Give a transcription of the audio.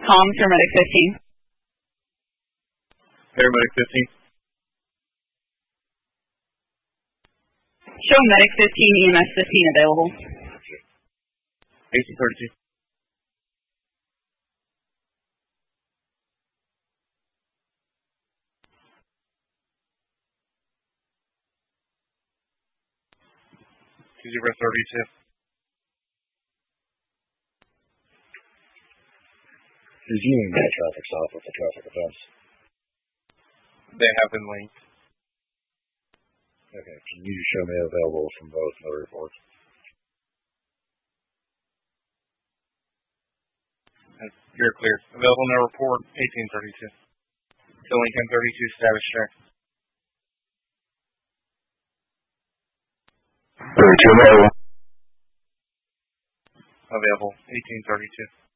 comms for Medic 15. Paramedic 15. Show Medic 15, EMS 15 available. AC 32. Rest 32. Is Union got a traffic stop with a traffic offense? They have been linked. Okay, can you show me available from both the reports? You're clear. Available no report, 1832. To Lincoln 32 status check. 32 available. Available, 1832.